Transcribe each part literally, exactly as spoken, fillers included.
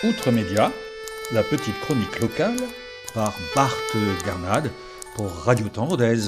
Outre Média, la petite chronique locale par Bart Garnade pour Radio Temps Rodez.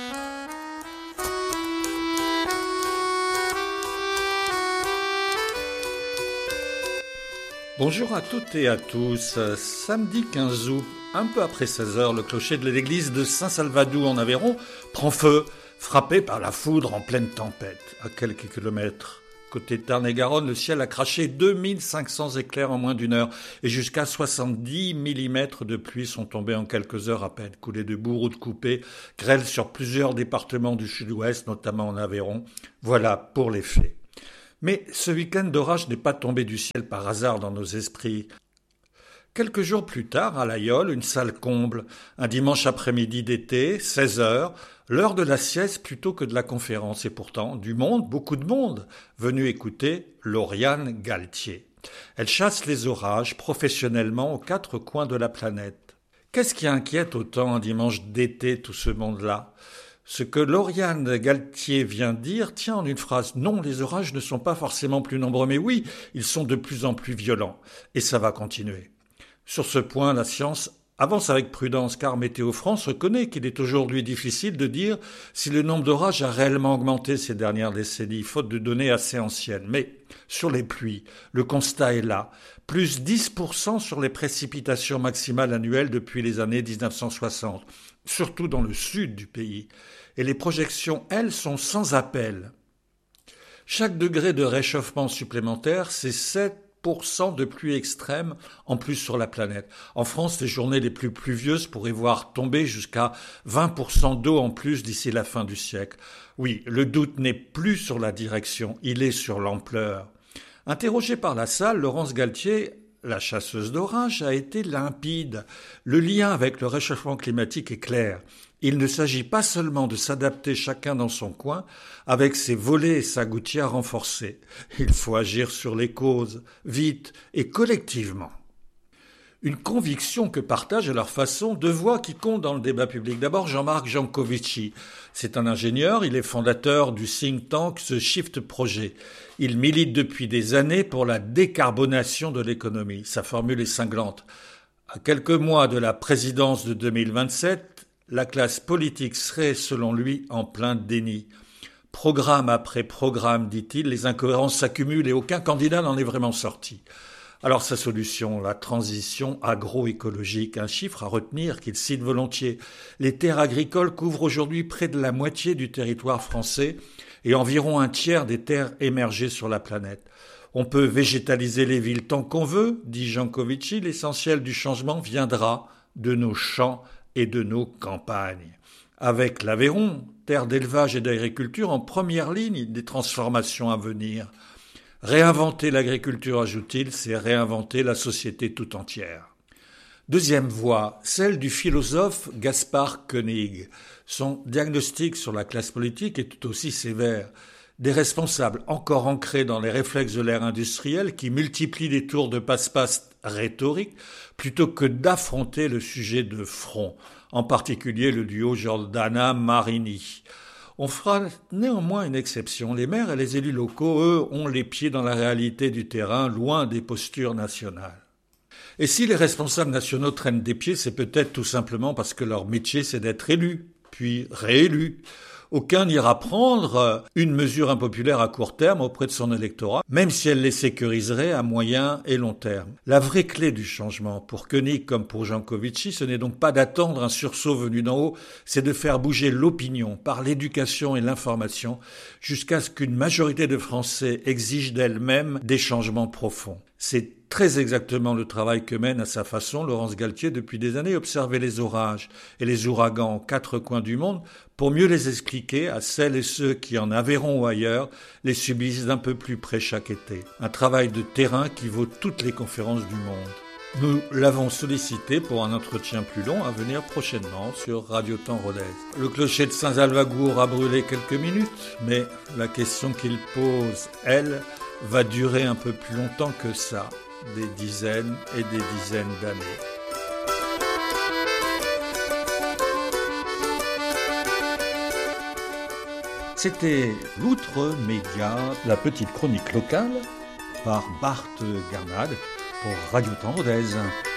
Bonjour à toutes et à tous. Samedi quinze août, un peu après seize heures, le clocher de l'église de Saint-Salvadou en Aveyron prend feu, frappé par la foudre en pleine tempête. À quelques kilomètres côté Tarn-et-Garonne, le ciel a craché deux mille cinq cents éclairs en moins d'une heure et jusqu'à soixante-dix millimètres de pluie sont tombés en quelques heures à peine. Coulées de boue, routes coupées, grêle sur plusieurs départements du sud-ouest, notamment en Aveyron. Voilà pour les faits. Mais ce week-end d'orage n'est pas tombé du ciel par hasard dans nos esprits. Quelques jours plus tard, à l'Aïole, une salle comble, un dimanche après-midi d'été, seize heures, l'heure de la sieste plutôt que de la conférence. Et pourtant, du monde, beaucoup de monde, venu écouter Lauriane Galtier. Elle chasse les orages professionnellement aux quatre coins de la planète. Qu'est-ce qui inquiète autant un dimanche d'été tout ce monde-là ? Ce que Lauriane Galtier vient dire tient en une phrase. Non, les orages ne sont pas forcément plus nombreux, mais oui, ils sont de plus en plus violents. Et ça va continuer. Sur ce point, la science avance avec prudence, car Météo France reconnaît qu'il est aujourd'hui difficile de dire si le nombre d'orages a réellement augmenté ces dernières décennies, faute de données assez anciennes. Mais sur les pluies, le constat est là. Plus dix pour cent sur les précipitations maximales annuelles depuis les années dix-neuf cent soixante, surtout dans le sud du pays. Et les projections, elles, sont sans appel. Chaque degré de réchauffement supplémentaire, c'est sept pour cent de pluie extrême en plus sur la planète. En France, les journées les plus pluvieuses pourraient voir tomber jusqu'à vingt pour cent d'eau en plus d'ici la fin du siècle. Oui, le doute n'est plus sur la direction, il est sur l'ampleur. Interrogée par la salle, Laurence Galtier, la chasseuse d'orage, a été limpide. Le lien avec le réchauffement climatique est clair. Il ne s'agit pas seulement de s'adapter chacun dans son coin, avec ses volets et sa gouttière renforcée. Il faut agir sur les causes, vite et collectivement. Une conviction que partagent à leur façon deux voix qui comptent dans le débat public. D'abord, Jean-Marc Jancovici. C'est un ingénieur, il est fondateur du think tank The Shift Project. Il milite depuis des années pour la décarbonation de l'économie. Sa formule est cinglante. À quelques mois de la présidence de deux mille vingt-sept, la classe politique serait, selon lui, en plein déni. Programme après programme, dit-il, les incohérences s'accumulent et aucun candidat n'en est vraiment sorti. Alors sa solution, la transition agroécologique, un chiffre à retenir qu'il cite volontiers. Les terres agricoles couvrent aujourd'hui près de la moitié du territoire français et environ un tiers des terres émergées sur la planète. On peut végétaliser les villes tant qu'on veut, dit Jancovici, l'essentiel du changement viendra de nos champs et de nos campagnes. Avec l'Aveyron, terre d'élevage et d'agriculture en première ligne des transformations à venir. Réinventer l'agriculture, ajoute-t-il, c'est réinventer la société tout entière. Deuxième voie, celle du philosophe Gaspard Koenig. Son diagnostic sur la classe politique est tout aussi sévère. Des responsables encore ancrés dans les réflexes de l'ère industrielle qui multiplient les tours de passe-passe rhétoriques plutôt que d'affronter le sujet de front, en particulier le duo Giordana-Marini. On fera néanmoins une exception. Les maires et les élus locaux, eux, ont les pieds dans la réalité du terrain, loin des postures nationales. Et si les responsables nationaux traînent des pieds, c'est peut-être tout simplement parce que leur métier, c'est d'être élus, puis réélus. Aucun n'ira prendre une mesure impopulaire à court terme auprès de son électorat, même si elle les sécuriserait à moyen et long terme. La vraie clé du changement, pour Koenig comme pour Jancovici, ce n'est donc pas d'attendre un sursaut venu d'en haut, c'est de faire bouger l'opinion par l'éducation et l'information jusqu'à ce qu'une majorité de Français exige d'elle-même des changements profonds. C'est très exactement le travail que mène à sa façon Laurence Galtier depuis des années, observer les orages et les ouragans aux quatre coins du monde pour mieux les expliquer à celles et ceux qui, en Aveyron ou ailleurs, les subissent d'un peu plus près chaque été. Un travail de terrain qui vaut toutes les conférences du monde. Nous l'avons sollicité pour un entretien plus long à venir prochainement sur Radio Temps Rodez. Le clocher de Saint-Salvagour a brûlé quelques minutes, mais la question qu'il pose, elle, va durer un peu plus longtemps que ça, des dizaines et des dizaines d'années. C'était l'Outre Média, la petite chronique locale par Bart Garnade pour Radio Temps Rodez.